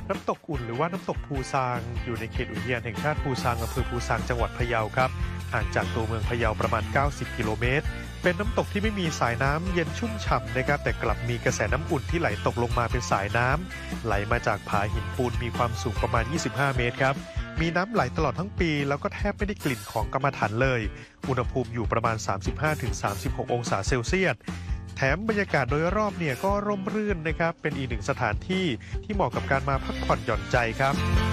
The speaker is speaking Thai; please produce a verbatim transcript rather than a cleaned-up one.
น้ำตกอุ่นหรือว่าน้ำตกภูซางอยู่ในเขตอุทยานแห่งชาติภูซางอำเภอภูซางจังหวัดพะเยาครับห่างจากตัวเมืองพะเยาประมาณเก้าสิบกิโลเมตรเป็นน้ำตกที่ไม่มีสายน้ำเย็นชุ่มฉ่ำนะครับแต่กลับมีกระแสน้ำอุ่นที่ไหลตกลงมาเป็นสายน้ำไหลมาจากผาหินปูนมีความสูงประมาณยี่สิบห้าเมตรครับมีน้ำไหลตลอดทั้งปีแล้วก็แทบไม่ได้กลิ่นของกรรมฐานเลยอุณหภูมิอยู่ประมาณ สามสิบห้าถึงสามสิบหก องศาเซลเซียสแถมบรรยากาศโดยรอบเนี่ยก็ร่มรื่นนะครับเป็นอีกหนึ่งสถานที่ที่เหมาะกับการมาพักผ่อนหย่อนใจครับ